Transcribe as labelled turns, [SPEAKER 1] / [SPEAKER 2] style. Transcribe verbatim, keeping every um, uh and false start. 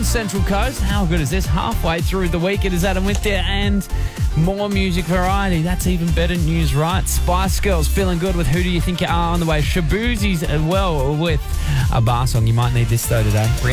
[SPEAKER 1] Central Coast. How good is this? Halfway through the week, it is Adam with you, and more music variety. That's even better news, right? Spice Girls feeling good with Who Do You Think You Are on the way. Shaboozie's as well with a bar song. You might need this though today. Rihanna.